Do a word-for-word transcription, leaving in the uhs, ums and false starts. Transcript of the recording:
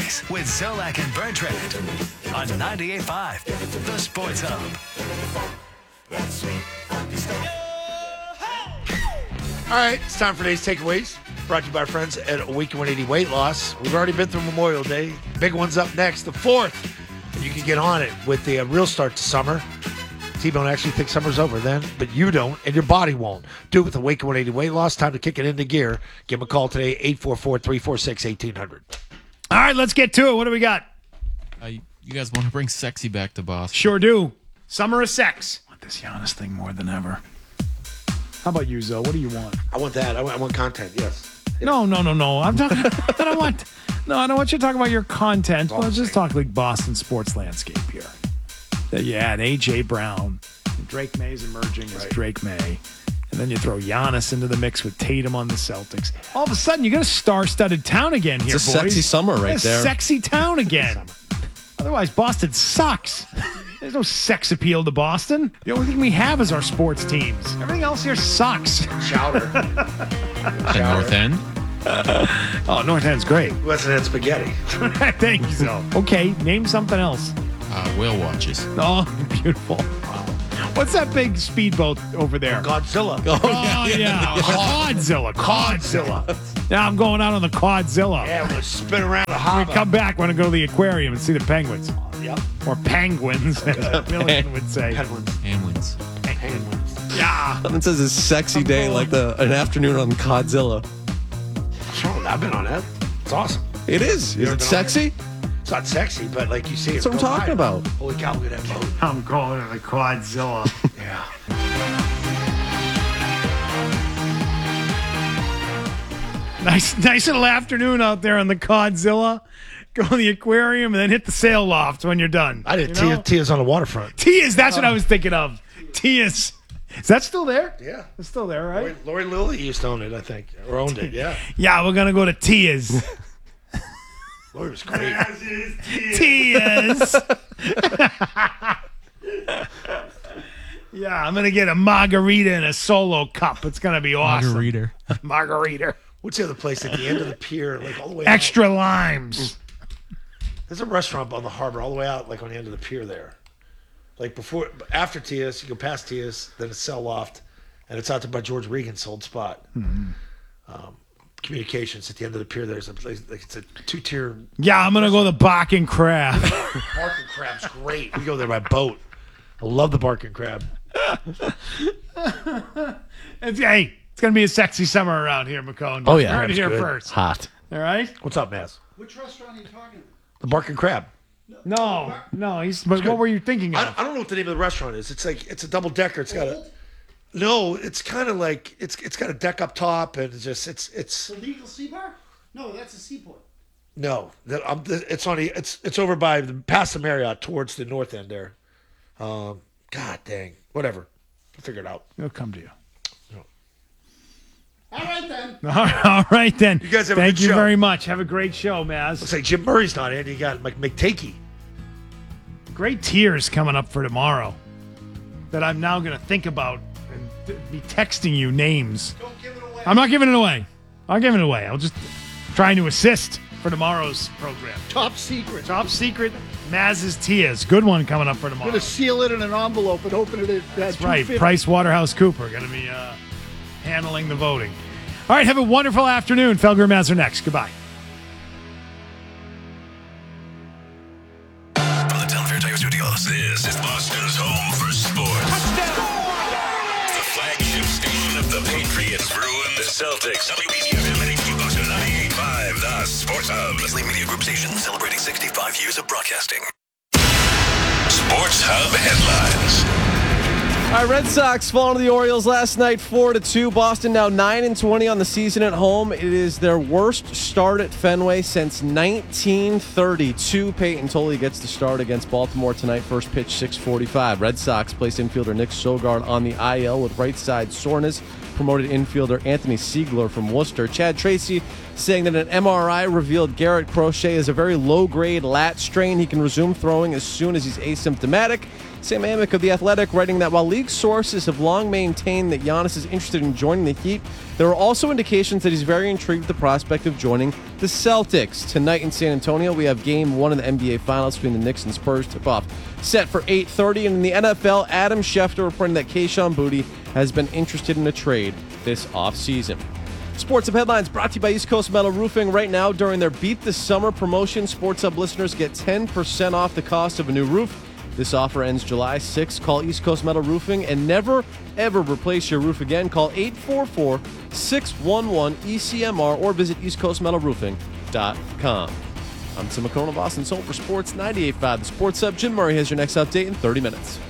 Celtics with Zolak and Bertrand on ninety-eight point five, The Sports Hub. All right, it's time for today's takeaways. Brought to you by our friends at Awaken one eighty Weight Loss. We've already been through Memorial Day. Big one's up next, the fourth. And you can get on it with the uh, real start to summer. T-Bone actually thinks summer's over then, but you don't, and your body won't. Do it with Awaken one eighty Weight Loss. Time to kick it into gear. Give them a call today, eight four four, three four six, one eight zero zero. All right, let's get to it. What do we got? Uh, you guys want to bring sexy back to Boston? Sure do. Summer of sex. I want this Giannis thing more than ever. How about you, Zoe? What do you want? I want that. I want, I want content, yes. No, no, no, no. I'm talking. I don't want. No, I don't want you to talk about your content. Let's just talk like Boston sports landscape here. That you had A J Brown, and Drake May's emerging as Right. Drake May, and then you throw Giannis into the mix with Tatum on the Celtics. All of a sudden, you got a star-studded town again here, It's a boys. sexy summer right a there. Sexy town again. Otherwise, Boston sucks. There's no sex appeal to Boston. The only thing we have is our sports teams. Everything else here sucks. Chowder. The North End? Oh, North End's great. Who hasn't had spaghetti? Thank you, so. Okay, name something else. Uh, whale watches. Oh, beautiful. What's that big speedboat over there? Godzilla. Oh, yeah. Codzilla. Codzilla. Now I'm going out on the Codzilla. Yeah, we'll spin around the We harbor. come back when I go to the aquarium and see the penguins. Yep. Or penguins, as Milligan would say. Penguins. Penguins. Penguins. Yeah. It says a sexy day like the an afternoon on Godzilla. What's wrong with that? I've been on that. It's awesome. It is. You Is ever it been on sexy? It's not sexy, but like you see it. That's what I'm go talking by. about. Holy cow, look at that boat. I'm going to the Codzilla. Yeah. Nice, nice little afternoon out there on the Codzilla. Go to the aquarium and then hit the sail loft when you're done. I did You Tia, know? Tia's on the waterfront. Tia's, that's what I was thinking of. Tia's. Is that still there? Yeah. It's still there, right? Lori, Lori Lilly used to own it, I think. Or owned it, yeah. Yeah, we're going to go to Tia's. Lori was great. Tia's. Yeah, I'm going to get a margarita in a solo cup. It's going to be awesome. Margarita. Margarita. What's the other place at the end of the pier, like all the way Extra out? limes. There's a restaurant on the harbor all the way out, like on the end of the pier there. Like before, after Tia's, you go past Tia's, then it's Cell Loft, and it's out there by George Regan's old spot. Mm-hmm. Um, communications at the end of the pier. There's a place, like it's a two-tier. Yeah, I'm going to go to the Bach and Crab. Bark and Crab's great. We go there by boat. I love the Bark and Crab. It's, hey, it's going to be a sexy summer around here, McCone. Oh, yeah. You heard it Crab's here good. first. Hot. All right? What's up, Maz? Which restaurant are you talking about? The Bark and Crab. No, no. He's. But good. what were you thinking I, of? I don't know what the name of the restaurant is. It's like it's a double decker. It's got a no. It's kind of like it's it's got a deck up top, and it's just it's it's The Legal Sea Bar? No, that's a seaport. no. That um, it's on the it's it's over by the past the Marriott towards the north end there. Um, God dang, whatever. I'll figure it out. It'll come to you. All right, then. All right, then. You guys have a Thank good you show. very much. Have a great show, Maz. Looks like Jim Murray's not in. You got like McTakey. Great tiers coming up for tomorrow that I'm now going to think about and th- be texting you names. Don't give it away. I'm not giving it away. I'll give it away. I'll just trying to assist for tomorrow's program. Top secret. Top secret, Maz's Tias. Good one coming up for I'm tomorrow. going to seal it in an envelope and open it at uh, That's right. two fifty. Price Waterhouse Cooper going to be uh, handling the voting. All right. Have a wonderful afternoon. Felger and Maz are next. Goodbye. From the Telefair Tiger Studios, this is Boston's home for sports. The flagship station of the Patriots, Bruins, the Celtics, W B C F M and H G Boston ninety-eight point five, the Sports Hub. Leslie Media Group station celebrating sixty-five years of broadcasting. Sports Hub headlines. All right, Red Sox falling to the Orioles last night, four to two. Boston now nine and twenty on the season at home. It is their worst start at Fenway since nineteen thirty-two. Peyton Tolley gets the start against Baltimore tonight. First pitch, six forty-five. Red Sox placed infielder Nick Sogard on the I L with right side soreness. promoted infielder Anthony Siegler from Worcester. Chad Tracy saying that an M R I revealed Garrett Crochet is a very low-grade lat strain. He can resume throwing as soon as he's asymptomatic. Sam Amick of The Athletic writing that while league sources have long maintained that Giannis is interested in joining the Heat, there are also indications that he's very intrigued with the prospect of joining the Celtics. Tonight in San Antonio, we have game one of the N B A Finals between the Knicks and Spurs tip-off set for eight thirty. And in the N F L, Adam Schefter reporting that Kayshon Boutte has been interested in a trade this offseason. Sports Hub headlines brought to you by East Coast Metal Roofing. Right now, during their Beat the Summer promotion, Sports Hub listeners get ten percent off the cost of a new roof. This offer ends July sixth. Call East Coast Metal Roofing and never, ever replace your roof again. Call eight four four, six one one, E C M R or visit east coast metal roofing dot com. I'm Tim McCone of Boston's Home for Sports ninety-eight point five. The Sports Hub. Jim Murray has your next update in thirty minutes.